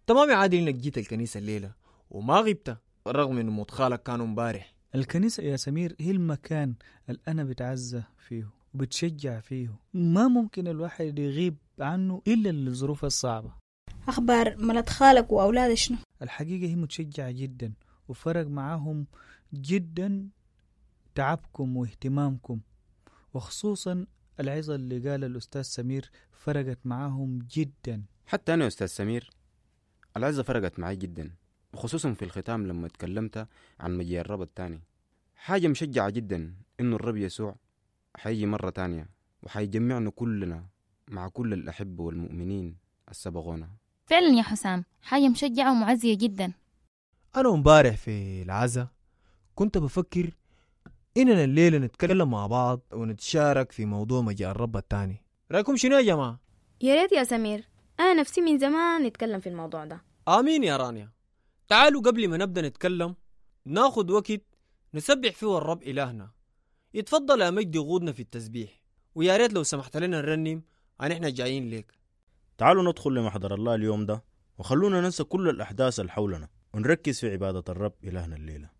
تمام يا عادل انك جيت الكنيسة الليلة وما غبت رغم انه موت خالك كانوا امبارح. الكنيسة يا سمير هي المكان اللي أنا بتعزى فيه وبتشجع فيه، ما ممكن الواحد يغيب عنه إلا للظروف الصعبة. أخبار ملت خالك وأولاد شنو؟ الحقيقة هي متشجعة جدا وفرق معاهم جدا تعبكم واهتمامكم، وخصوصا العظة اللي قال الأستاذ سمير فرقت معاهم جدا. حتى أنا يا أستاذ سمير العزة فرقت معي جدا، وخصوصا في الختام لما تكلمت عن مجيء الرب التاني. حاجة مشجعة جدا إنه الرب يسوع حيجي مرة تانية وحيجمعنا كلنا مع كل الأحبة والمؤمنين السبقونا. فعلا يا حسام حاجة مشجعة ومعزية جدا. أنا امبارح في العزة كنت بفكر إننا الليلة نتكلم مع بعض ونتشارك في موضوع مجيء الرب التاني. رأيكم شنو يا جماعة؟ يا ريت يا سمير، أنا نفسي من زمان نتكلم في الموضوع ده. آمين يا رانيا. تعالوا قبل ما نبدأ نتكلم ناخد وقت نسبح فيه الرب إلهنا. يتفضل يا مجد يغودنا في التسبيح، ويا ريت لو سمحت لنا نرنم عن إحنا جايين ليك. تعالوا ندخل لمحضر الله اليوم ده وخلونا ننسى كل الأحداث اللي حولنا ونركز في عبادة الرب إلهنا الليلة.